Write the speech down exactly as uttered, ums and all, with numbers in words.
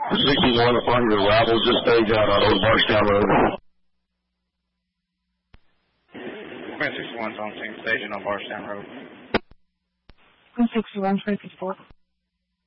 sixty-one upon your arrival, just stage out on Old Marshtown Road. Queen sixty-one's on scene, staging on Marshtown Road. Queen sixty-one, twenty-four.